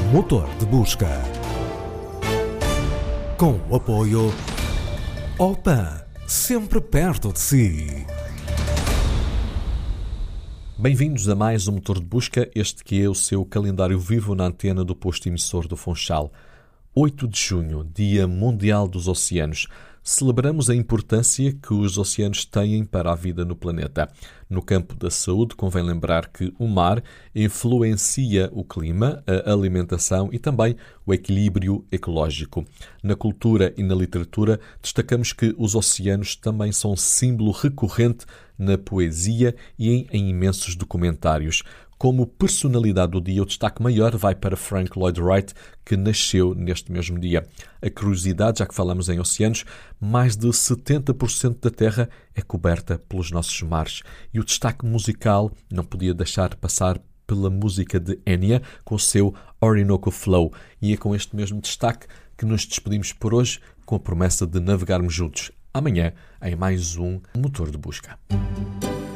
Motor de busca. Com o apoio Opan, sempre perto de si. Bem-vindos a mais um Motor de Busca, este que é o seu calendário vivo na antena do posto emissor do Funchal. 8 de junho, Dia Mundial dos Oceanos. Celebramos a importância que os oceanos têm para a vida no planeta. No campo da saúde, convém lembrar que o mar influencia o clima, a alimentação e também o equilíbrio ecológico. Na cultura e na literatura, destacamos que os oceanos também são símbolo recorrente na poesia e em imensos documentários. Como personalidade do dia, o destaque maior vai para Frank Lloyd Wright, que nasceu neste mesmo dia. A curiosidade, já que falamos em oceanos, mais de 70% da Terra é coberta pelos nossos mares. E o destaque musical não podia deixar de passar pela música de Enya, com o seu Orinoco Flow. E é com este mesmo destaque que nos despedimos por hoje, com a promessa de navegarmos juntos amanhã em mais um Motor de Busca.